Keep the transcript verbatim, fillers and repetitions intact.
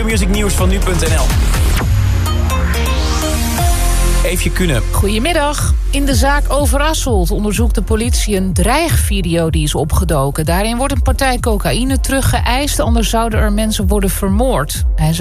Q-Music nieuws van nu punt n l. Eefje Kunnen. Goedemiddag. In de zaak Overasselt onderzoekt de politie een dreigvideo die is opgedoken. Daarin wordt een partij cocaïne teruggeëist, anders zouden er mensen worden vermoord. Hij zou